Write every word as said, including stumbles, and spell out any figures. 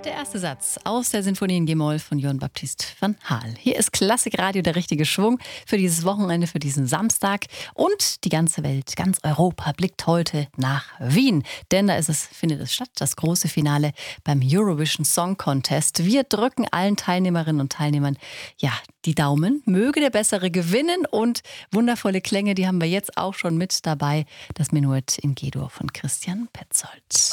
Der erste Satz aus der Sinfonie in G-Moll von Johann Baptist van Haal. Hier ist Klassikradio, der richtige Schwung für dieses Wochenende, für diesen Samstag. Und die ganze Welt, ganz Europa blickt heute nach Wien. Denn da ist es, findet es statt, das große Finale beim Eurovision Song Contest. Wir drücken allen Teilnehmerinnen und Teilnehmern ja die Daumen. Möge der Bessere gewinnen. Und wundervolle Klänge, die haben wir jetzt auch schon mit dabei. Das Menuett in G-Dur von Christian Petzold.